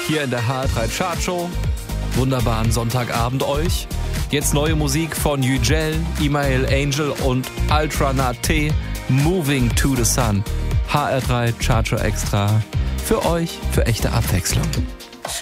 hier in der HR3 Chartshow. Wunderbaren Sonntagabend euch. Jetzt neue Musik von Yücel, Email Angel und Ultranat T. Moving to the Sun. HR3 Chartshow Extra. Für euch, für echte Abwechslung.